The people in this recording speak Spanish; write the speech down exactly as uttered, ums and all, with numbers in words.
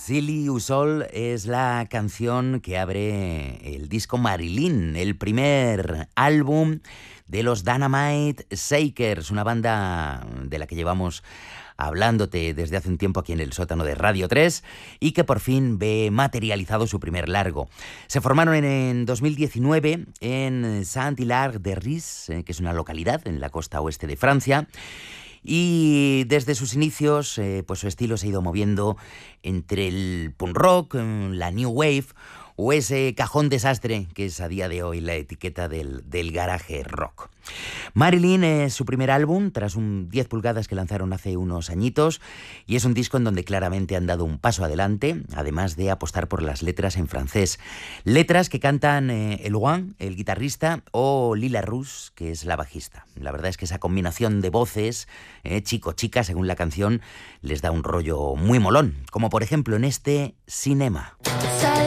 Silly You Soul es la canción que abre el disco Marilyn, el primer álbum de los Dynamite Shakers, una banda de la que llevamos hablándote desde hace un tiempo aquí en el sótano de Radio tres y que por fin ve materializado su primer largo. Se formaron en, en dos mil diecinueve en Saint-Hilaire-de-Riez, eh, que es una localidad en la costa oeste de Francia. Y desde sus inicios, eh, pues su estilo se ha ido moviendo entre el punk rock, la new wave o ese cajón desastre que es a día de hoy la etiqueta del, del garaje rock. Marilyn es su primer álbum, tras un diez pulgadas que lanzaron hace unos añitos, y es un disco en donde claramente han dado un paso adelante, además de apostar por las letras en francés. Letras que cantan eh, Elouan, el guitarrista, o Lila Rousse, que es la bajista. La verdad es que esa combinación de voces, eh, chico-chica, según la canción, les da un rollo muy molón, como por ejemplo en este Cinema.